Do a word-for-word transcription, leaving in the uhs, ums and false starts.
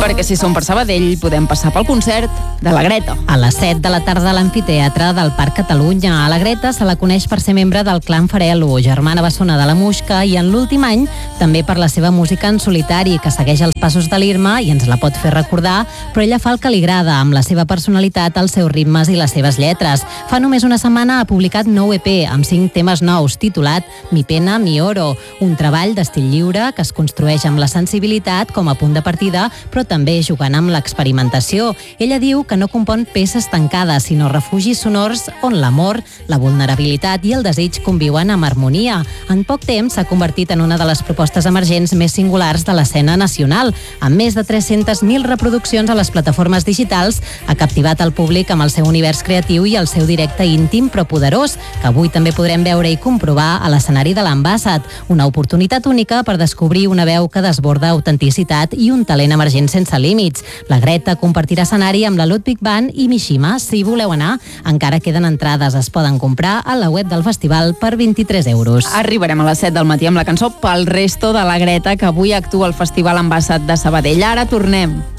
perquè si som per Sabadell podem passar pel concert de la Greta. A les set de la tarda a l'amfiteatre del Parc Catalunya. A la Greta se la coneix per ser membre del clan Farelo, germana bessona de la Muixca, i en l'últim any també per la seva música en solitari, que segueix els passos de l'Irma i ens la pot fer recordar, però ella fa el que li agrada, amb la seva personalitat, els seus ritmes i les seves lletres. Fa només una setmana ha publicat nou E P amb cinc temes nous, titulat Mi pena, mi oro, un treball d'estil lliure que es construeix amb la sensibilitat com a punt de partida, però també jugant amb l'experimentació. Ella diu que no compon peces tancades, sinó refugis sonors on l'amor, la vulnerabilitat i el desig conviuen amb harmonia. En poc temps s'ha convertit en una de les propostes emergents més singulars de l'escena nacional. Amb més de tres-centes mil reproduccions a les plataformes digitals, ha captivat el públic amb el seu univers creatiu i el seu directe íntim però poderós, que avui també podrem veure i comprovar a l'escenari de l'Ambassat. Una oportunitat única per descobrir una veu que desborda autenticitat i un talent emergent sense límits. La Greta compartirà escenari amb la Ludwig Band i Mishima. Si voleu anar, encara queden entrades. Es poden comprar a la web del festival per vint-i-tres euros. Arribarem a les set del matí amb la cançó Pel resto de la Greta, que avui actua al Festival Ambassat de Sabadell. Ara tornem.